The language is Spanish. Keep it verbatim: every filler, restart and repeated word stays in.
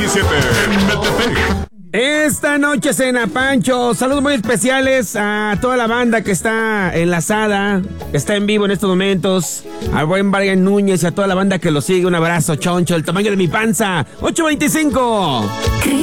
diecisiete en Metepec. Esta noche cena, Pancho. Saludos muy especiales a toda la banda que está enlazada, que está en vivo en estos momentos. Al buen Brian Núñez y a toda la banda que lo sigue. Un abrazo, choncho, el tamaño de mi panza. ocho veinticinco.